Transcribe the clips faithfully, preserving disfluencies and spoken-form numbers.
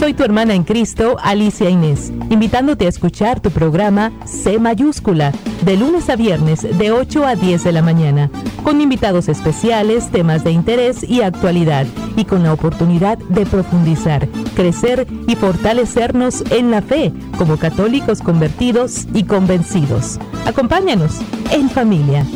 Soy tu hermana en Cristo, Alicia Inés, invitándote a escuchar tu programa C mayúscula, de lunes a viernes de ocho a diez de la mañana, con invitados especiales, temas de interés y actualidad, y con la oportunidad de profundizar, crecer y fortalecernos en la fe como católicos convertidos y convencidos. Acompáñanos en familia.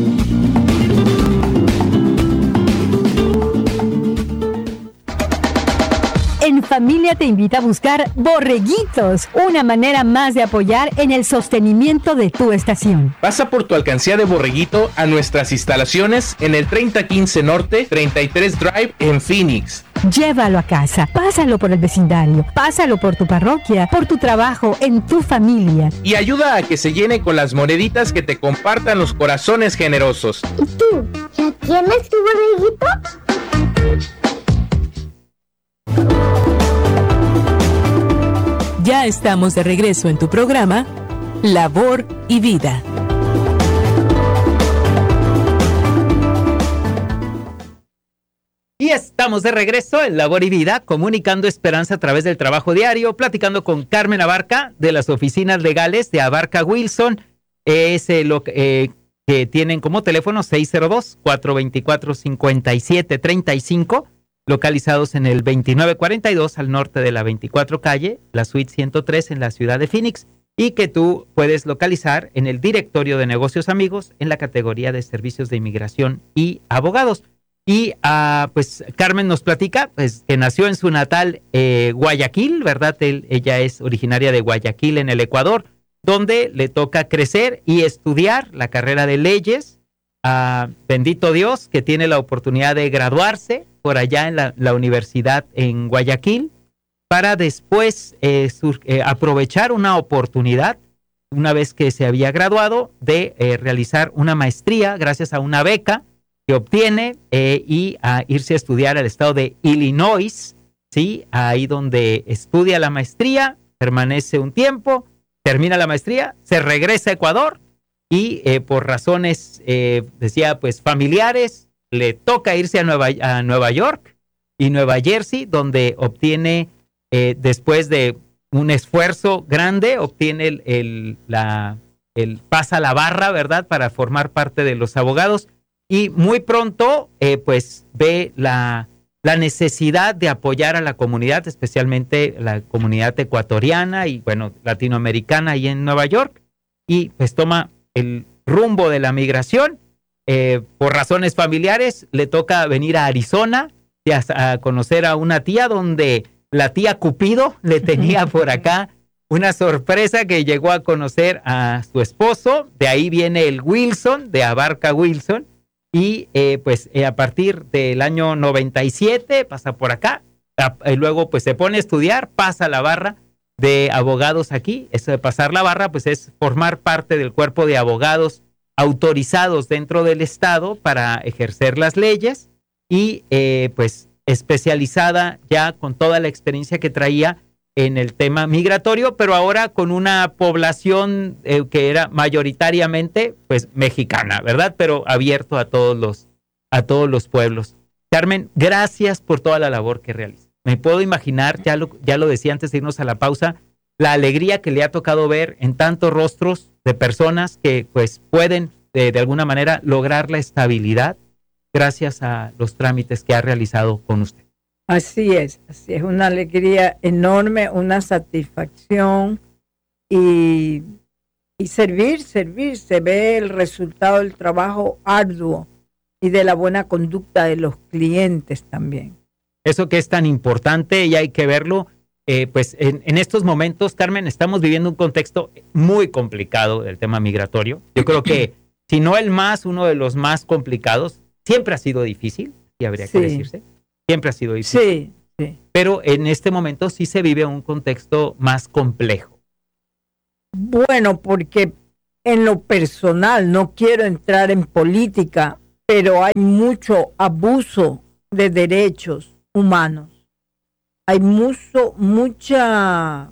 En Familia te invita a buscar Borreguitos, una manera más de apoyar en el sostenimiento de tu estación. Pasa por tu alcancía de Borreguito a nuestras instalaciones en el treinta quince Norte, treinta y tres Drive en Phoenix. Llévalo a casa, pásalo por el vecindario, pásalo por tu parroquia, por tu trabajo, en tu familia. Y ayuda a que se llene con las moneditas que te compartan los corazones generosos. ¿Y tú? ¿Ya tienes tu borreguito? Ya estamos de regreso en tu programa Labor y Vida. Y estamos de regreso en Labor y Vida, comunicando esperanza a través del trabajo diario, platicando con Carmen Abarca de las oficinas legales de Abarca Wilson. Es eh, lo eh, que tienen como teléfono seis cero dos, cuatro dos cuatro, cinco siete tres cinco, localizados en el veintinueve cuarenta y dos al norte de la veinticuatro calle, la suite ciento tres en la ciudad de Phoenix, y que tú puedes localizar en el directorio de negocios amigos en la categoría de servicios de inmigración y abogados. Y uh, pues Carmen nos platica pues que nació en su natal eh, Guayaquil, ¿verdad? Él, ella es originaria de Guayaquil en el Ecuador, donde le toca crecer y estudiar la carrera de leyes. Uh, bendito Dios que tiene la oportunidad de graduarse por allá en la, la universidad en Guayaquil, para después eh, sur, eh, aprovechar una oportunidad, una vez que se había graduado, de eh, realizar una maestría gracias a una beca que obtiene eh, y a irse a estudiar al estado de Illinois, ¿sí? Ahí donde estudia la maestría, permanece un tiempo, termina la maestría, se regresa a Ecuador y eh, por razones, eh, decía, pues familiares, le toca irse a Nueva, a Nueva York y Nueva Jersey, donde obtiene, eh, después de un esfuerzo grande, obtiene el, el, la, el pasa la barra, ¿verdad?, para formar parte de los abogados. Y muy pronto, eh, pues, ve la, la necesidad de apoyar a la comunidad, especialmente la comunidad ecuatoriana y, bueno, latinoamericana ahí en Nueva York. Y, pues, toma el rumbo de la migración. Eh, por razones familiares, le toca venir a Arizona a, a conocer a una tía, donde la tía Cupido le tenía por acá una sorpresa, que llegó a conocer a su esposo. De ahí viene el Wilson, de Abarca Wilson. Y eh, pues eh, a partir del año noventa y siete pasa por acá, y luego pues se pone a estudiar, pasa la barra de abogados aquí. Eso de pasar la barra pues es formar parte del cuerpo de abogados autorizados dentro del estado para ejercer las leyes, y eh, pues especializada ya con toda la experiencia que traía en el tema migratorio, pero ahora con una población eh, que era mayoritariamente pues mexicana, ¿verdad? Pero abierto a todos los a todos los pueblos. Carmen, gracias por toda la labor que realiza. Me puedo imaginar, ya lo, ya lo decía antes de irnos a la pausa, la alegría que le ha tocado ver en tantos rostros de personas que pues pueden eh, de alguna manera lograr la estabilidad gracias a los trámites que ha realizado con usted. Así es, así es, una alegría enorme, una satisfacción y, y servir, servir, se ve el resultado del trabajo arduo y de la buena conducta de los clientes también. Eso que es tan importante y hay que verlo, eh, pues en, en estos momentos, Carmen, estamos viviendo un contexto muy complicado del tema migratorio. Yo creo que, si no el más, uno de los más complicados, siempre ha sido difícil, y habría Sí. que decirse. Siempre ha sido difícil. Sí, sí. Pero en este momento sí se vive un contexto más complejo. Bueno, porque en lo personal, no quiero entrar en política, pero hay mucho abuso de derechos humanos. Hay mucho, mucha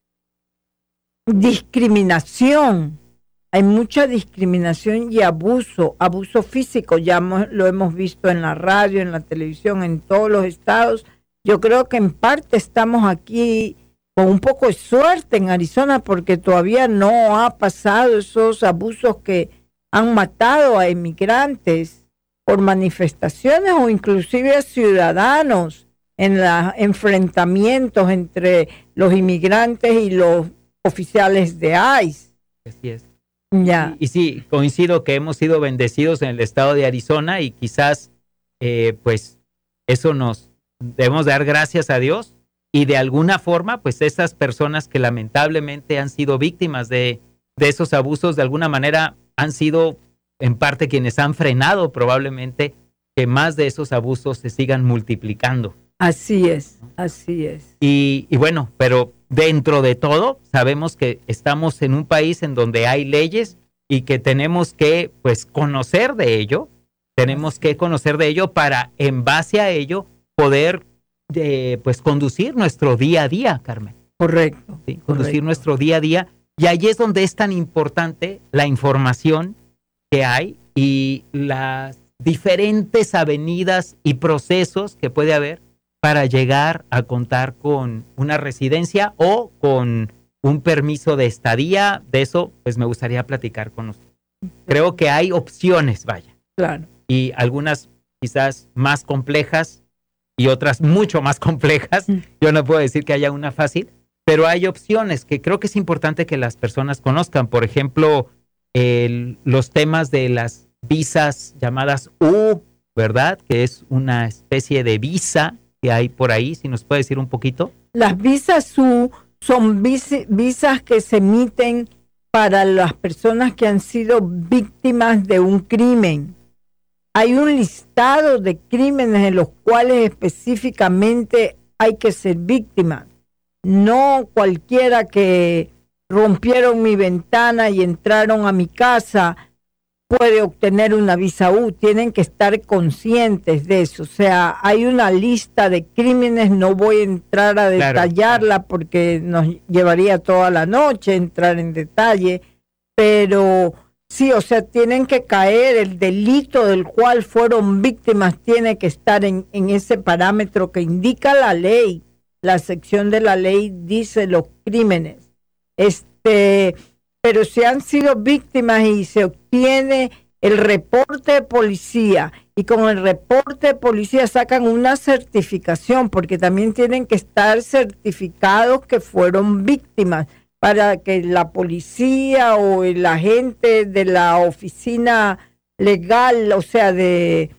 discriminación. Hay mucha discriminación y abuso, abuso físico, ya hemos, lo hemos visto en la radio, en la televisión, en todos los estados, yo creo que en parte estamos aquí con un poco de suerte en Arizona porque todavía no ha pasado esos abusos que han matado a inmigrantes por manifestaciones o inclusive a ciudadanos en los enfrentamientos entre los inmigrantes y los oficiales de ICE. Así es. Ya. Y, y sí, coincido que hemos sido bendecidos en el estado de Arizona y quizás eh, pues eso nos debemos dar gracias a Dios y de alguna forma pues esas personas que lamentablemente han sido víctimas de, de esos abusos de alguna manera han sido en parte quienes han frenado probablemente que más de esos abusos se sigan multiplicando. Así es, así es. Y, y bueno, pero dentro de todo sabemos que estamos en un país en donde hay leyes y que tenemos que pues conocer de ello, tenemos que conocer de ello para en base a ello poder eh, pues conducir nuestro día a día, Carmen. Correcto. ¿Sí? Conducir correcto. nuestro día a día y ahí es donde es tan importante la información que hay y las diferentes avenidas y procesos que puede haber para llegar a contar con una residencia o con un permiso de estadía. De eso, pues me gustaría platicar con usted. Creo que hay opciones, vaya. Claro. Y algunas quizás más complejas y otras mucho más complejas. Yo no puedo decir que haya una fácil, pero hay opciones que creo que es importante que las personas conozcan. Por ejemplo, el, los temas de las visas llamadas U, ¿verdad? Que es una especie de visa que hay por ahí, si nos puede decir un poquito. Las visas U son vis- visas que se emiten para las personas que han sido víctimas de un crimen. Hay un listado de crímenes en los cuales específicamente hay que ser víctima. No cualquiera que rompieron mi ventana y entraron a mi casa puede obtener una visa U, tienen que estar conscientes de eso. O sea, hay una lista de crímenes, no voy a entrar a detallarla claro. porque nos llevaría toda la noche entrar en detalle, pero sí, o sea, tienen que caer, el delito del cual fueron víctimas tiene que estar en, en ese parámetro que indica la ley. La sección de la ley dice los crímenes. Este... Pero si han sido víctimas y se obtiene el reporte de policía y con el reporte de policía sacan una certificación porque también tienen que estar certificados que fueron víctimas para que la policía o el agente de la oficina legal, o sea, de,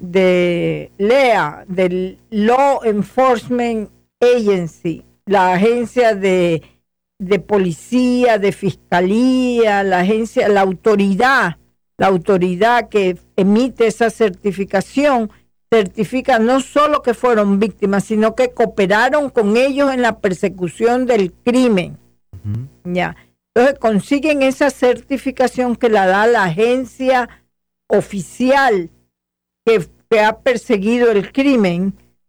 de L E A, del Law Enforcement Agency, la agencia de de policía, de fiscalía, la agencia, la autoridad, la autoridad que emite esa certificación, certifica no solo que fueron víctimas, sino que cooperaron con ellos en la persecución del crimen. Uh-huh. Ya. Entonces consiguen esa certificación que la da la agencia oficial que, que ha perseguido el crimen,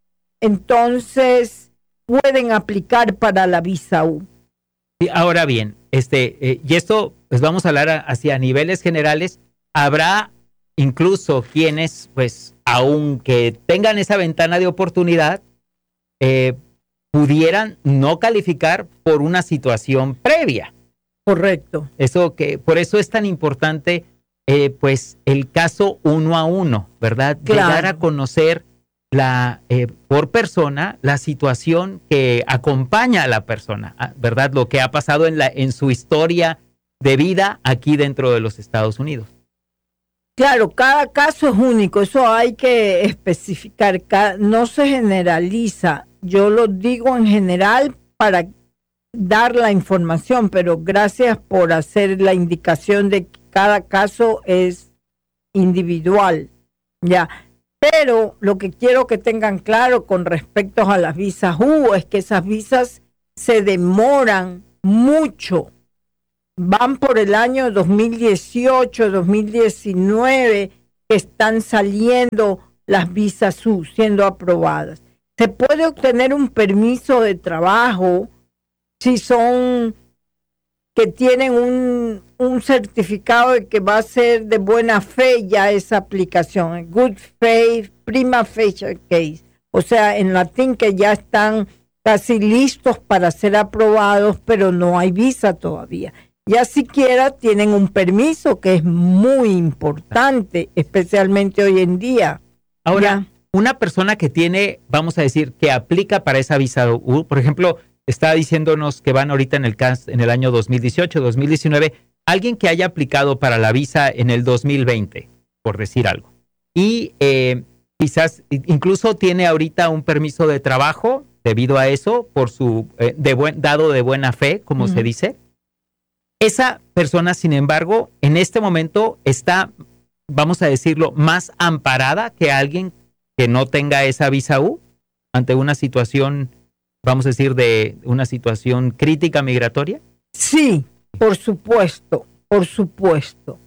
entonces pueden aplicar para la visa U. Ahora bien, este, eh, y esto, pues vamos a hablar a, hacia niveles generales. Habrá incluso quienes, pues, aunque tengan esa ventana de oportunidad, eh, pudieran no calificar por una situación previa. Correcto. Eso que, por eso es tan importante, eh, pues, el caso uno a uno, ¿verdad? Claro. Llegar a conocer la eh, por persona la situación que acompaña a la persona, ¿verdad? Lo que ha pasado en la en su historia de vida aquí dentro de los Estados Unidos. Claro, cada caso es único, eso hay que especificar, no se generaliza. Yo lo digo en general para dar la información, pero gracias por hacer la indicación de que cada caso es individual, ya. Pero lo que quiero que tengan claro con respecto a las visas U es que esas visas se demoran mucho. Van por el año dos mil dieciocho, dos mil diecinueve que están saliendo las visas U, siendo aprobadas. Se puede obtener un permiso de trabajo si son que tienen un, un certificado de que va a ser de buena fe ya esa aplicación, good faith, prima facie case. o sea, en latín, que ya están casi listos para ser aprobados, pero no hay visa todavía. Ya siquiera tienen un permiso, que es muy importante, especialmente hoy en día. Ahora, ya. Una persona que tiene, vamos a decir, que aplica para esa visa U, por ejemplo, está diciéndonos que van ahorita en el en el año dos mil dieciocho, dos mil diecinueve, alguien que haya aplicado para la visa en el dos mil veinte, por decir algo, y eh, quizás incluso tiene ahorita un permiso de trabajo debido a eso, por su eh, de buen, dado de buena fe, como uh-huh. se dice. Esa persona, sin embargo, en este momento está, vamos a decirlo, más amparada que alguien que no tenga esa visa U ante una situación, vamos a decir, de una situación crítica migratoria. Sí, por supuesto, por supuesto.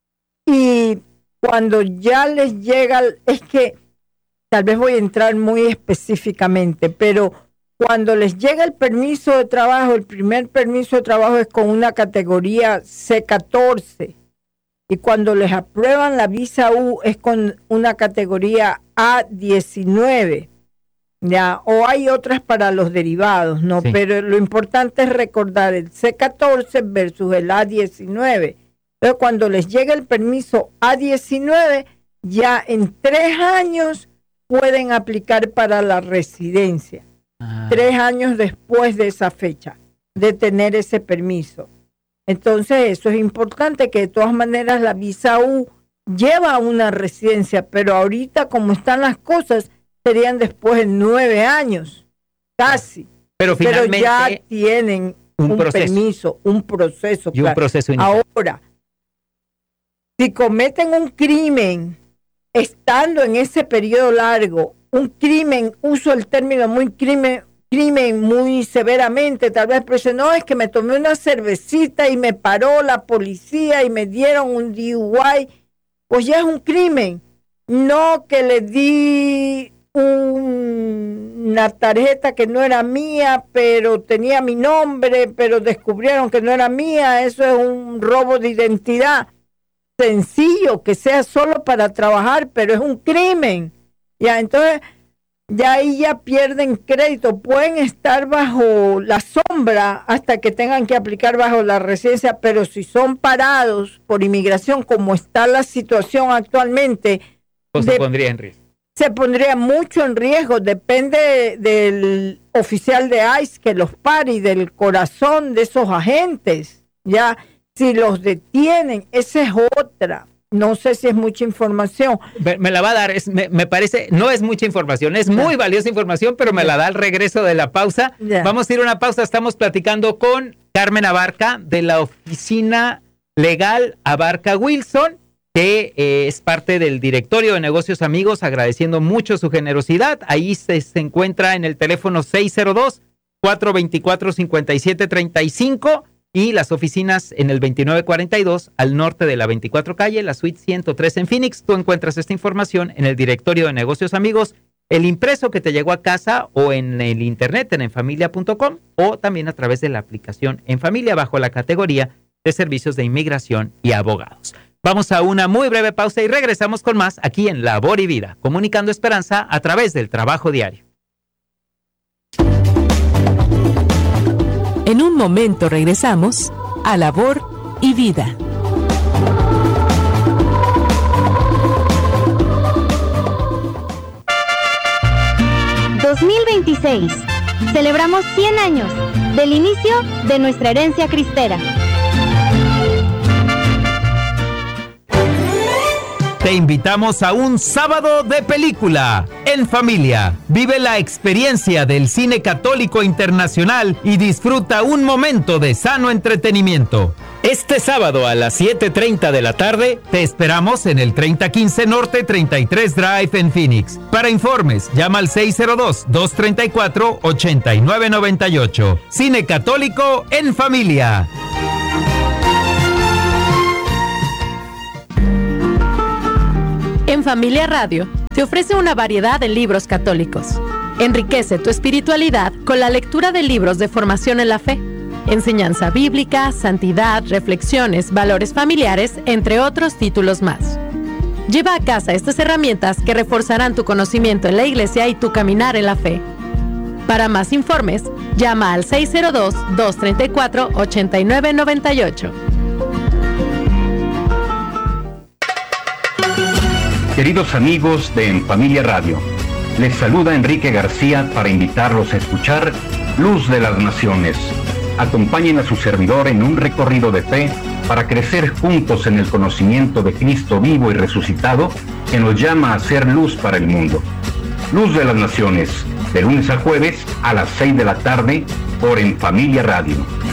Y cuando ya les llega, es que tal vez voy a entrar muy específicamente, pero cuando les llega el permiso de trabajo, el primer permiso de trabajo es con una categoría C catorce. Y cuando les aprueban la visa U es con una categoría A diecinueve. Ya, o hay otras para los derivados, ¿no? Sí. Pero lo importante es recordar el C catorce versus el A diecinueve. Entonces, cuando les llega el permiso A diecinueve, ya en tres años pueden aplicar para la residencia. Ah. Tres años después de esa fecha, de tener ese permiso. Entonces, eso es importante, que de todas maneras la visa U lleva a una residencia, pero ahorita, como están las cosas, serían después de nueve años, casi. Pero finalmente pero ya tienen un, un permiso, un proceso. Y claro. un proceso inicial. Ahora, si cometen un crimen, estando en ese periodo largo, un crimen, uso el término muy crimen, crimen muy severamente, tal vez, pero dice, no, es que me tomé una cervecita y me paró la policía y me dieron un D U I, pues ya es un crimen. No que le di un, una tarjeta que no era mía, pero tenía mi nombre, pero descubrieron que no era mía, eso es un robo de identidad. Sencillo, que sea solo para trabajar, pero es un crimen. Ya, entonces, ya ahí ya pierden crédito, pueden estar bajo la sombra hasta que tengan que aplicar bajo la residencia, pero si son parados por inmigración, como está la situación actualmente, pues se de, pondría en riesgo. Se pondría mucho en riesgo, depende del oficial de ICE que los pare y del corazón de esos agentes, ya. Si los detienen, esa es otra. No sé si es mucha información. Me, me la va a dar, es, me, me parece, no es mucha información, es muy valiosa información, pero me la da al regreso de la pausa. Yeah. Vamos a ir a una pausa, estamos platicando con Carmen Abarca de la Oficina Legal Abarca Wilson, que eh, es parte del Directorio de Negocios Amigos, agradeciendo mucho su generosidad. Ahí se, se encuentra en el teléfono seis cero dos, cuatro dos cuatro, cinco siete tres cinco. Y las oficinas en el veintinueve cuarenta y dos al norte de la veinticuatro calle, la suite ciento tres en Phoenix. Tú encuentras esta información en el Directorio de Negocios Amigos, el impreso que te llegó a casa o en el internet en enfamilia punto com o también a través de la aplicación En Familia bajo la categoría de Servicios de Inmigración y Abogados. Vamos a una muy breve pausa y regresamos con más aquí en Labor y Vida, comunicando esperanza a través del trabajo diario. En un momento regresamos a Labor y Vida. dos mil veintiséis. Celebramos cien años del inicio de nuestra herencia cristera. Te invitamos a un sábado de película en familia. Vive la experiencia del cine católico internacional y disfruta un momento de sano entretenimiento. Este sábado a las siete treinta de la tarde te esperamos en el treinta quince Norte treinta y tres Drive en Phoenix. Para informes, llama al seis cero dos, dos tres cuatro, ocho nueve nueve ocho. Cine católico en familia. En Familia Radio te ofrece una variedad de libros católicos. Enriquece tu espiritualidad con la lectura de libros de formación en la fe, enseñanza bíblica, santidad, reflexiones, valores familiares, entre otros títulos más. Lleva a casa estas herramientas que reforzarán tu conocimiento en la iglesia y tu caminar en la fe. Para más informes, llama al seis cero dos, dos tres cuatro, ocho nueve nueve ocho. Queridos amigos de En Familia Radio, les saluda Enrique García para invitarlos a escuchar Luz de las Naciones. Acompañen a su servidor en un recorrido de fe para crecer juntos en el conocimiento de Cristo vivo y resucitado, que nos llama a ser luz para el mundo. Luz de las Naciones, de lunes a jueves a las seis de la tarde por En Familia Radio.